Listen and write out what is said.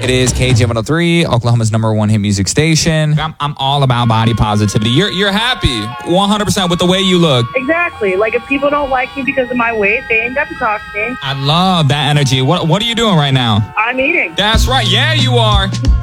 It is KJ103, Oklahoma's #1 hit music station. I'm all about body positivity. You're happy 100% with the way you look. Exactly. Like, if people don't like me because of my weight, they ain't got to talk to me. I love that energy. What are you doing right now? I'm eating. That's right. Yeah, you are.